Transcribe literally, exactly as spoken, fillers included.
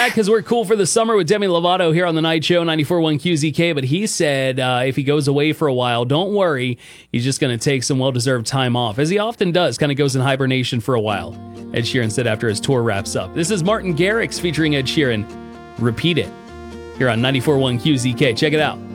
back because we're cool for the summer with Demi Lovato here on the Night Show, ninety-four point one Q Z K. But he said uh, if he goes away for a while, don't worry. He's just going to take some well-deserved time off, as he often does, kind of goes in hibernation for a while. Ed Sheeran said after his tour wraps up. This is Martin Garrix featuring Ed Sheeran. Repeat It here on ninety-four point one Q Z K. Check it out.